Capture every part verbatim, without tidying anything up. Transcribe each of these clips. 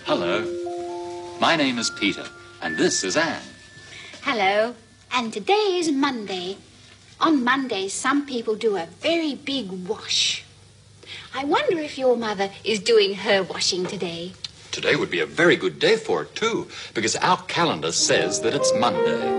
Hello. My name is Peter, and this is Anne. Hello. And today is Monday. On Mondays, some people do a very big wash. I wonder if your mother is doing her washing today. Today would be a very good day for it, too, because our calendar says that it's Monday.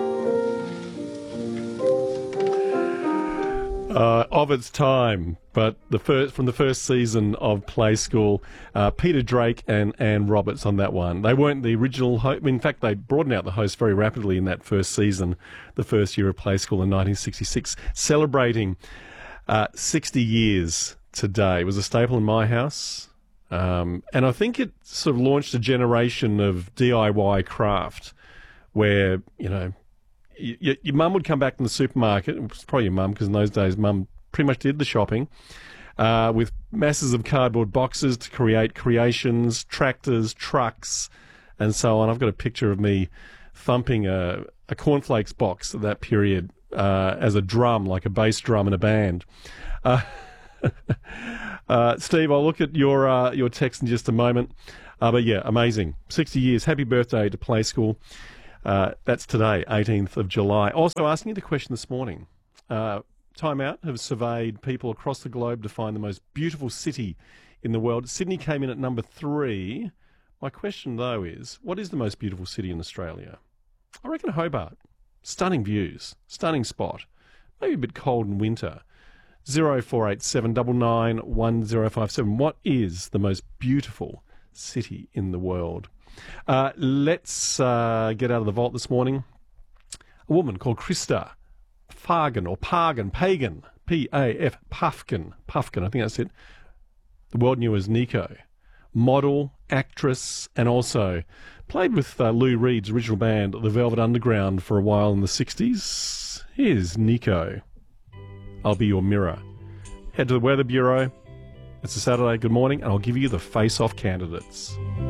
Uh, of its time, but the first from the first season of Play School, uh, Peter Drake and Anne Roberts on that one. They weren't the original host. In fact, they broadened out the host very rapidly in that first season, the first year of Play School in nineteen sixty-six, celebrating uh, sixty years today. It was a staple in my house, um, and I think it sort of launched a generation of D I Y craft where, you know, Your, your mum would come back from the supermarket. It was probably your mum, because in those days, mum pretty much did the shopping, uh, with masses of cardboard boxes to create creations, tractors, trucks, and so on. I've got a picture of me thumping a, a cornflakes box at that period uh, as a drum, like a bass drum in a band. Uh, uh, Steve, I'll look at your uh, your text in just a moment. Uh, but yeah, amazing. sixty years. Happy birthday to Play School. Uh, that's today, eighteenth of July. Also asking you the question this morning. Uh, Time Out have surveyed people across the globe to find the most beautiful city in the world. Sydney came in at number three. My question, though, is, what is the most beautiful city in Australia? I reckon Hobart. Stunning views, stunning spot. Maybe a bit cold in winter. zero four eight seven nine nine one zero five seven. What is the most beautiful city in the world? Uh, let's uh, get out of the vault this morning. A woman called Krista Fargan, or Pargan, Pagan, P A F, Puffkin, Puffkin, I think that's it. The world knew as Nico. Model, actress, and also played with uh, Lou Reed's original band, The Velvet Underground, for a while in the sixties. Here's Nico. I'll be your mirror. Head to the Weather Bureau. It's a Saturday. Good morning, and I'll give you the face-off candidates.